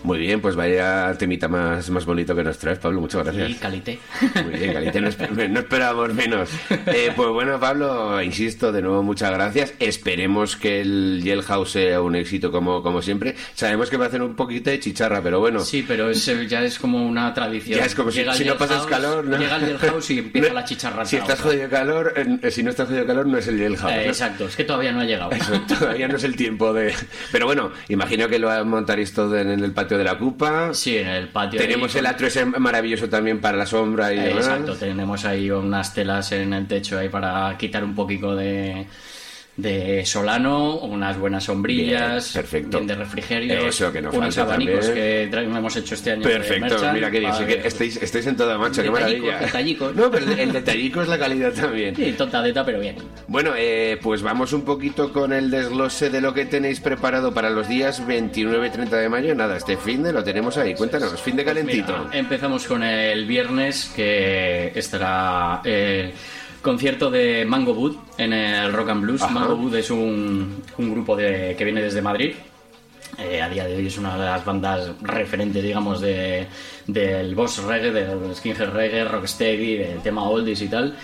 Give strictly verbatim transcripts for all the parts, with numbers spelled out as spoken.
Muy bien, pues vaya temita más, más bonito que nos traes, Pablo, muchas gracias. Y calité. Muy bien, calité, no, esper- no esperábamos menos. Eh, pues bueno, Pablo, insisto, de nuevo muchas gracias. Esperemos que el Jailhouse sea un éxito como, como siempre. Sabemos que va a hacer un poquito de chicharra, pero bueno. Sí, pero es, ya es como una tradición. Ya es como si, Llega el si no pasas Jailhouse, calor, ¿no? Llega el Jailhouse y empieza No, la chicharra. Si estás jodido de calor, eh, si no estás jodido de calor, no es el Jailhouse. Eh, ¿no? exacto, es que todavía no ha llegado. Eso, todavía no es el tiempo de... Pero bueno, imagino que lo montaréis todo en el patio de la Cupa. Sí, en el patio. Tenemos ahí, el atrio ese maravilloso también para la sombra y eh, demás. Exacto, tenemos ahí unas telas en el techo ahí para quitar un poquito de, de solano, unas buenas sombrillas, Bien, perfecto. bien de refrigerio, Eso, que no unos falte abanicos también. que tra- hemos hecho este año. Perfecto, de merchant, mira que bien, sí para- que estáis, estáis en toda marcha, qué Detallicos, maravilla. detallicos. No, pero el, el detallico es la calidad también. Sí, tontadeta, pero bien. Bueno, eh, pues vamos un poquito con el desglose de lo que tenéis preparado para los días veintinueve y treinta de mayo. Nada, este fin de lo tenemos ahí. Cuéntanos, fin de calentito. Mira, empezamos con el viernes, que estará el concierto de Mango Wood en el Rock and Blues. Ajá. Mango Wood es un, un grupo de, que viene desde Madrid. Eh, a día de hoy es una de las bandas referentes, digamos, de, del boss reggae, del skinhead reggae, rocksteady, del tema oldies y tal.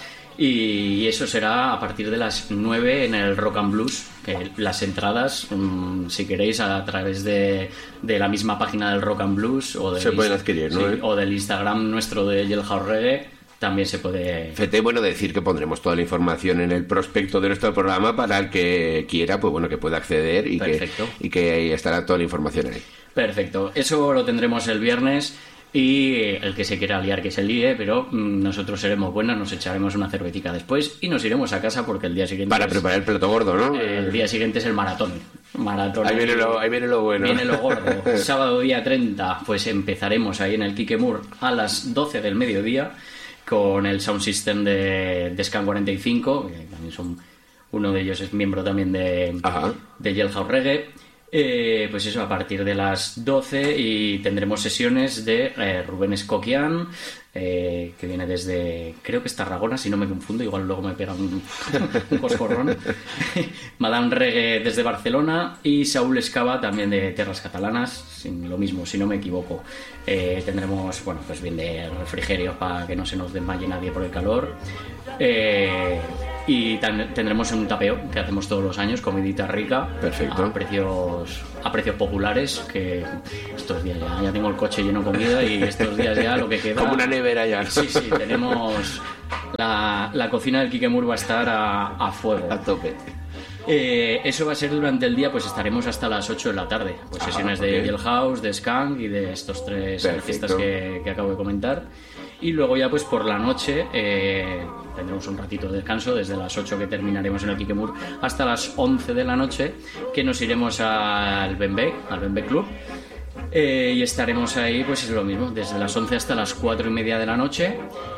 Y eso será a partir de las nueve en el Rock and Blues, que las entradas, mmm, si queréis, a través de, de la misma página del Rock and Blues o del, Se pueden adquirir, ¿no? sí, o del Instagram nuestro de Jailhouse Reggae, también se puede... Fete, bueno, decir que pondremos toda la información en el prospecto de nuestro programa para el que quiera, pues bueno, que pueda acceder y que, Perfecto. y que ahí estará toda la información ahí. Perfecto, eso lo tendremos el viernes. Y el que se quiera liar que se líe, pero mm, nosotros seremos buenos, nos echaremos una cervecita después y nos iremos a casa porque el día siguiente Para es, preparar el plato gordo, ¿no? eh, el día siguiente es el maratón. Maratón. Ahí viene lo, ahí viene lo bueno. Viene lo gordo. Sábado día treinta, pues empezaremos ahí en el Kikemur a las doce del mediodía con el sound system de, de Scan cuarenta y cinco, que también son, uno de ellos es miembro también de, Ajá. de Jailhouse Reggae. Eh, pues eso, a partir de las doce, y tendremos sesiones de eh, Rubén Escoquian, eh, que viene desde, creo que es Tarragona, si no me confundo, igual luego me pega un, un coscorrón. Madame Reggae desde Barcelona y Saúl Escava también de Tierras Catalanas, sin, lo mismo, si no me equivoco. Eh, tendremos, bueno, pues bien de refrigerio para que no se nos desmaye nadie por el calor. Eh, y tan, tendremos un tapeo que hacemos todos los años, comidita rica. Perfecto. A precios, a precios populares, que estos días ya, ya tengo el coche lleno de comida y estos días ya lo que queda... Como una nevera ya, ¿no? Sí, sí, tenemos... La, la cocina del Kikemur va a estar a, a fuego. A tope. Eh, eso va a ser durante el día, pues estaremos hasta las ocho de la tarde. Pues Ah, sesiones ok. de Jailhouse, de Skank y de estos tres Perfecto. artistas que, que acabo de comentar. Y luego ya pues por la noche eh, tendremos un ratito de descanso desde las ocho que terminaremos en el Kikemur hasta las once de la noche, que nos iremos al Bembe, al Bembe Club. Eh, y estaremos ahí, pues es lo mismo, desde las once hasta las cuatro y media de la noche,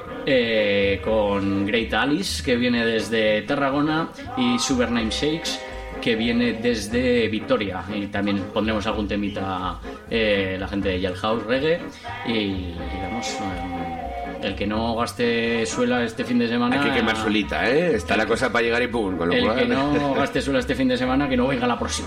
eh, con Great Alice, que viene desde Tarragona, y Supername Shakes, que viene desde Vitoria. Y también pondremos algún temita, eh, la gente de Jailhouse Reggae. Y digamos, eh, el que no gaste suela este fin de semana... Hay que quemar suelita, ¿eh? Está la cosa para llegar y pum, con lo El cual... que no gaste suela este fin de semana, que no venga la próxima.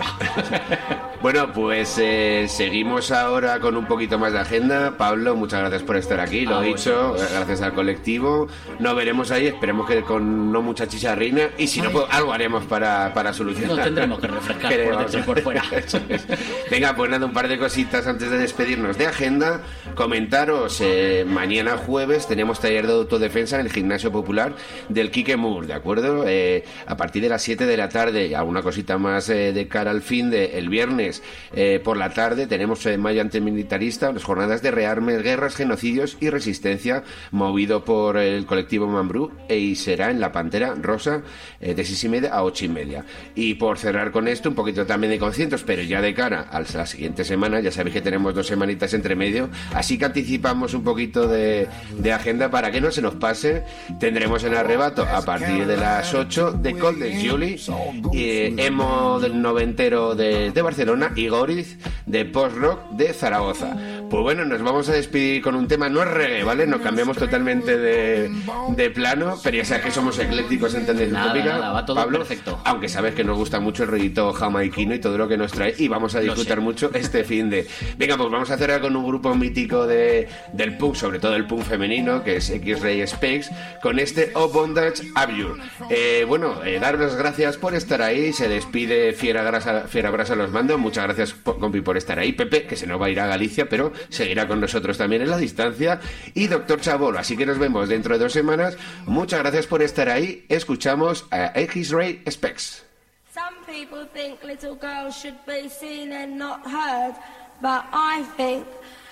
Bueno, pues eh, seguimos ahora con un poquito más de agenda. Pablo, muchas gracias por estar aquí, lo A he dicho, vosotros. gracias al colectivo. Nos veremos ahí, esperemos que con no mucha chicharrina, y si no, Ay. pues algo haremos para, para solucionar. Nos tendremos que refrescar Que por vamos dentro y por fuera. Eso es. Venga, pues nada, un par de cositas antes de despedirnos de agenda. Comentaros, eh, mañana jueves tenemos taller de autodefensa en el Gimnasio Popular del Kikemur, ¿de acuerdo? Eh, a partir de las siete de la tarde, y alguna cosita más eh, de cara al fin de el viernes eh, por la tarde tenemos eh, Maya Antimilitarista, las jornadas de rearmes, guerras, genocidios y resistencia, movido por el colectivo Mambrú, e y será en la Pantera Rosa eh, de seis y media a ocho y media. Y por cerrar con esto, un poquito también de conciertos, pero ya de cara a la siguiente semana, ya sabéis que tenemos dos semanitas entre medio, así que anticipamos un poquito de, de agenda para que no se nos pase. Tendremos en Arrebato a partir de las ocho de Cold de Julie, eh, Emo del noventero de, de Barcelona y Goriz de Post Rock de Zaragoza. Pues bueno, nos vamos a despedir con un tema, no es reggae, ¿vale? Nos cambiamos totalmente de, de plano, pero ya sabes que somos eclécticos, ¿entendéis? Nada, Tópica, nada, va todo Pablo, perfecto. aunque sabes que nos gusta mucho el rollito jamaiquino y todo lo que nos trae, y vamos a disfrutar mucho este fin de... Venga, pues vamos a hacer con un grupo mítico de, del punk, sobre todo el punk femenino, que es X-Ray Specs, con este O Bondage Abjure. Eh, bueno, eh, daros las gracias por estar ahí, se despide Fiera Grasa, Fiera Brasa los mando, muchas gracias, compi, por estar ahí, Pepe, que se nos va a ir a Galicia, pero seguirá con nosotros también en la distancia, y Doctor Chabolo, así que nos vemos dentro de dos semanas. Muchas gracias por estar ahí. Escuchamos a X-Ray Specs. Some people think little girls should be seen and not heard, but I think